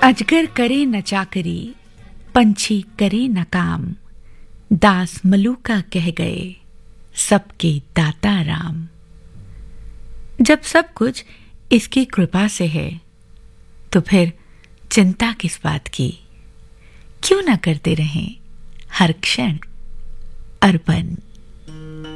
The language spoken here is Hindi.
अजगर करे न चाकरी, पंछी करे न काम, दास मलूका कह गए, सबके दाता राम। जब सब कुछ इसकी कृपा से है, तो फिर चिंता किस बात की? क्यों ना करते रहें हर क्षण अर्पण।